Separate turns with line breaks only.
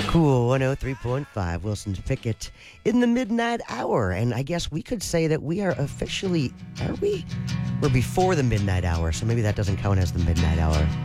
Cool 103.5, Wilson's Pickett in the midnight hour. And I guess we could say that we are officially, are we? We're before the midnight hour, so maybe that doesn't count as the midnight hour.